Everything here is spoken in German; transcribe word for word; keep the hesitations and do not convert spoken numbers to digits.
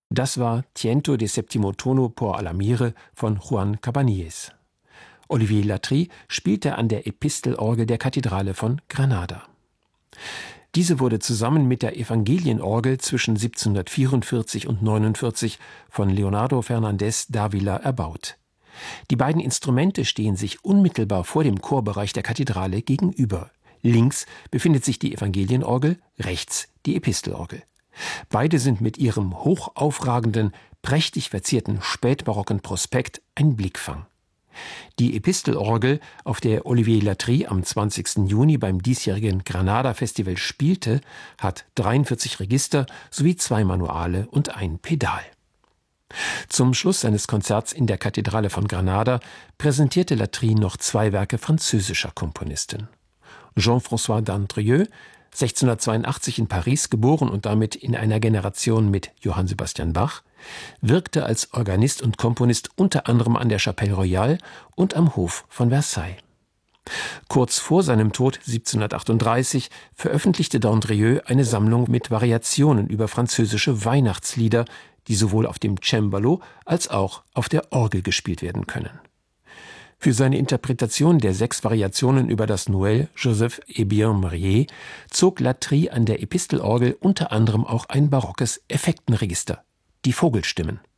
Das war Tiento de Settimo Tono por Alamire von Juan Cabanilles. Olivier Latry spielte an der Epistelorgel der Kathedrale von Granada. Diese wurde zusammen mit der Evangelienorgel zwischen siebzehnhundertvierundvierzig und neunundvierzig von Leonardo Fernández Dávila erbaut. Die beiden Instrumente stehen sich unmittelbar vor dem Chorbereich der Kathedrale gegenüber. Links befindet sich die Evangelienorgel, rechts die Epistelorgel. Beide sind mit ihrem hochaufragenden, prächtig verzierten spätbarocken Prospekt ein Blickfang. Die Epistelorgel, auf der Olivier Latry am zwanzigsten Juni beim diesjährigen Granada-Festival spielte, hat dreiundvierzig Register sowie zwei Manuale und ein Pedal. Zum Schluss seines Konzerts in der Kathedrale von Granada präsentierte Latry noch zwei Werke französischer Komponisten. Jean-François d'Andrieux, sechzehnhundertzweiundachtzig in Paris geboren und damit in einer Generation mit Johann Sebastian Bach, wirkte als Organist und Komponist unter anderem an der Chapelle Royale und am Hof von Versailles. Kurz vor seinem Tod siebzehnhundertachtunddreißig veröffentlichte d'Andrieux eine Sammlung mit Variationen über französische Weihnachtslieder, die sowohl auf dem Cembalo als auch auf der Orgel gespielt werden können. Für seine Interpretation der sechs Variationen über das Noël Joseph est bien marié zog Latry an der Epistelorgel unter anderem auch ein barockes Effektenregister, die Vogelstimmen.